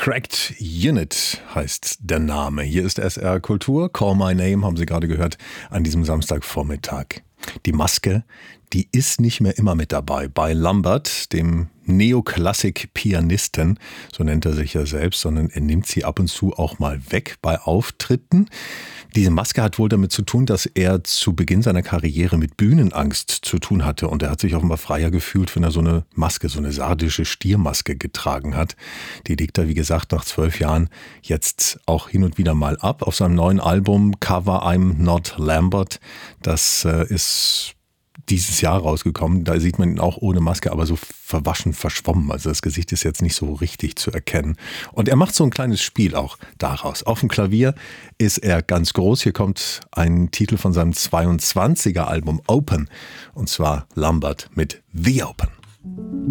Cracked Unit heißt der Name. Hier ist SR Kultur. Call My Name haben Sie gerade gehört an diesem Samstagvormittag. Die Maske, die ist nicht mehr immer mit dabei bei Lambert, dem Neoklassik-Pianisten, so nennt er sich ja selbst, sondern er nimmt sie ab und zu auch mal weg bei Auftritten. Diese Maske hat wohl damit zu tun, dass er zu Beginn seiner Karriere mit Bühnenangst zu tun hatte und er hat sich offenbar freier gefühlt, wenn er so eine Maske, so eine sardische Stiermaske getragen hat. Die legt er, wie gesagt, nach 12 Jahren jetzt auch hin und wieder mal ab auf seinem neuen Album Cover I'm Not Lambert. Das ist dieses Jahr rausgekommen. Da sieht man ihn auch ohne Maske, aber so verwaschen, verschwommen. Also das Gesicht ist jetzt nicht so richtig zu erkennen. Und er macht so ein kleines Spiel auch daraus. Auf dem Klavier ist er ganz groß. Hier kommt ein Titel von seinem 22er Album Open. Und zwar Lambert mit The Open.